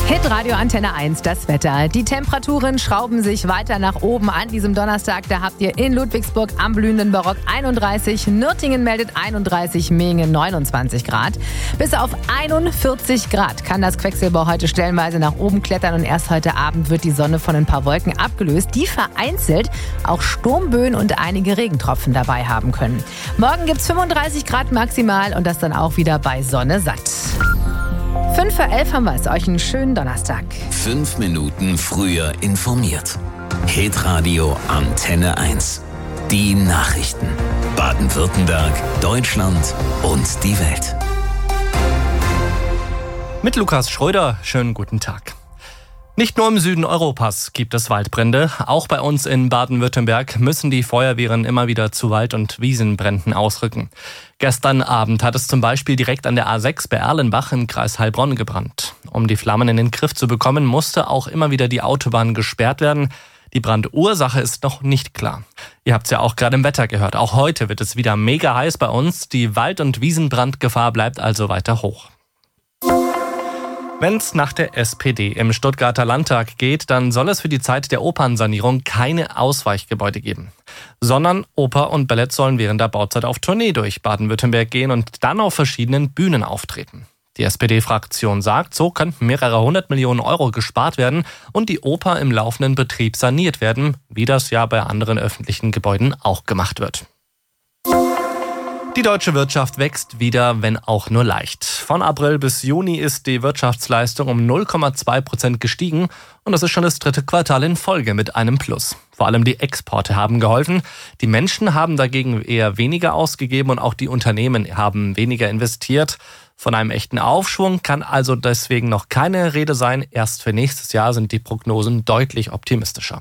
Hitradio Antenne 1, das Wetter. Die Temperaturen schrauben sich weiter nach oben an diesem Donnerstag. Da habt ihr in Ludwigsburg am blühenden Barock 31, Nürtingen meldet 31, Mehingen 29 Grad. Bis auf 41 Grad kann das Quecksilber heute stellenweise nach oben klettern und erst heute Abend wird die Sonne von ein paar Wolken abgelöst, die vereinzelt auch Sturmböen und einige Regentropfen dabei haben können. Morgen gibt's 35 Grad maximal und das dann auch wieder bei Sonne satt. 5:11 haben wir es. Euch einen schönen Donnerstag. 5 Minuten früher informiert. Hitradio Antenne 1. Die Nachrichten. Baden-Württemberg, Deutschland und die Welt. Mit Lukas Schröder, schönen guten Tag. Nicht nur im Süden Europas gibt es Waldbrände. Auch bei uns in Baden-Württemberg müssen die Feuerwehren immer wieder zu Wald- und Wiesenbränden ausrücken. Gestern Abend hat es zum Beispiel direkt an der A6 bei Erlenbach im Kreis Heilbronn gebrannt. Um die Flammen in den Griff zu bekommen, musste auch immer wieder die Autobahn gesperrt werden. Die Brandursache ist noch nicht klar. Ihr habt es ja auch gerade im Wetter gehört. Auch heute wird es wieder mega heiß bei uns. Die Wald- und Wiesenbrandgefahr bleibt also weiter hoch. Wenn es nach der SPD im Stuttgarter Landtag geht, dann soll es für die Zeit der Opernsanierung keine Ausweichgebäude geben, sondern Oper und Ballett sollen während der Bauzeit auf Tournee durch Baden-Württemberg gehen und dann auf verschiedenen Bühnen auftreten. Die SPD-Fraktion sagt, so könnten mehrere 100 Millionen Euro gespart werden und die Oper im laufenden Betrieb saniert werden, wie das ja bei anderen öffentlichen Gebäuden auch gemacht wird. Die deutsche Wirtschaft wächst wieder, wenn auch nur leicht. Von April bis Juni ist die Wirtschaftsleistung um 0,2% gestiegen und das ist schon das 3. Quartal in Folge mit einem Plus. Vor allem die Exporte haben geholfen. Die Menschen haben dagegen eher weniger ausgegeben und auch die Unternehmen haben weniger investiert. Von einem echten Aufschwung kann also deswegen noch keine Rede sein. Erst für nächstes Jahr sind die Prognosen deutlich optimistischer.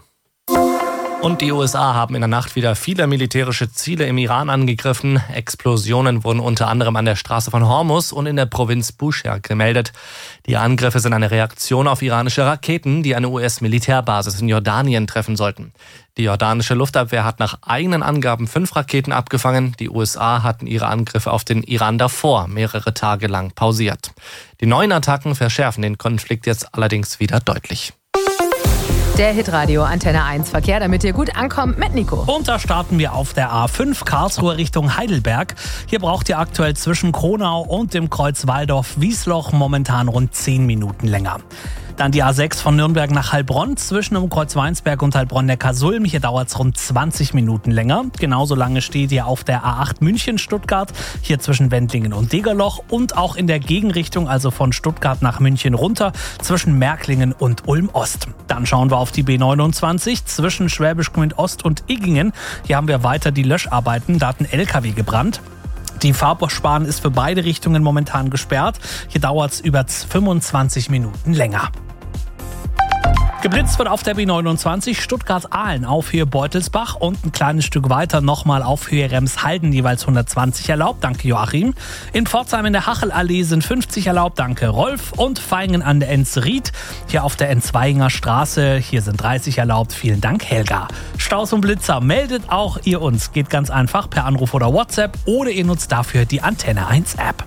Und die USA haben in der Nacht wieder viele militärische Ziele im Iran angegriffen. Explosionen wurden unter anderem an der Straße von Hormuz und in der Provinz Bushehr gemeldet. Die Angriffe sind eine Reaktion auf iranische Raketen, die eine US-Militärbasis in Jordanien treffen sollten. Die jordanische Luftabwehr hat nach eigenen Angaben 5 Raketen abgefangen. Die USA hatten ihre Angriffe auf den Iran davor mehrere Tage lang pausiert. Die neuen Attacken verschärfen den Konflikt jetzt allerdings wieder deutlich. Der Hitradio Antenne 1 Verkehr, damit ihr gut ankommt mit Nico. Und da starten wir auf der A5 Karlsruhe Richtung Heidelberg. Hier braucht ihr aktuell zwischen Kronau und dem Kreuz Waldorf-Wiesloch momentan rund 10 Minuten länger. Dann die A6 von Nürnberg nach Heilbronn zwischen dem Kreuz Weinsberg und Heilbronn-Neckarsulm. Hier dauert es rund 20 Minuten länger. Genauso lange steht ihr auf der A8 München-Stuttgart, hier zwischen Wendlingen und Degerloch. Und auch in der Gegenrichtung, also von Stuttgart nach München runter, zwischen Märklingen und Ulm-Ost. Dann schauen wir auf die B29 zwischen Schwäbisch Gmünd Ost und Iggingen. Hier haben wir weiter die Löscharbeiten. Da hat ein LKW gebrannt. Die Fahrbahn ist für beide Richtungen momentan gesperrt. Hier dauert es über 25 Minuten länger. Geblitzt wird auf der B29 Stuttgart-Ahlen auf Höhe Beutelsbach und ein kleines Stück weiter nochmal auf Höhe Remshalden, jeweils 120 erlaubt, danke Joachim. In Pforzheim in der Hachelallee sind 50 erlaubt, danke Rolf. Und Vaihingen an der Enzried, hier auf der Enzweiginger Straße, hier sind 30 erlaubt, vielen Dank Helga. Staus und Blitzer, meldet auch ihr uns, geht ganz einfach per Anruf oder WhatsApp oder ihr nutzt dafür die Antenne 1 App.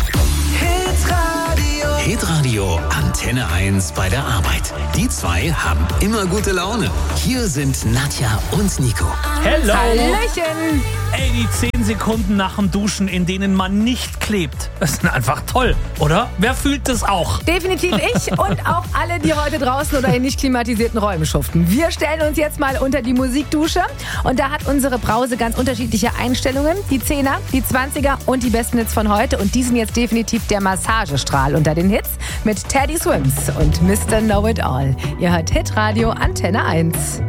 Hitradio Antenne 1 bei der Arbeit. Die zwei haben immer gute Laune. Hier sind Nadja und Nico. Hello! Hallöchen! Ey, die 10 Sekunden nach dem Duschen, in denen man nicht klebt, das sind einfach toll, oder? Wer fühlt das auch? Definitiv ich und auch alle, die heute draußen oder in nicht klimatisierten Räumen schuften. Wir stellen uns jetzt mal unter die Musikdusche und da hat unsere Brause ganz unterschiedliche Einstellungen. Die 10er, die 20er und die besten Hits von heute und die sind jetzt definitiv der Massagestrahl unter den Hits mit Teddy Swims und Mr. Know It All. Ihr hört Hitradio Antenne 1.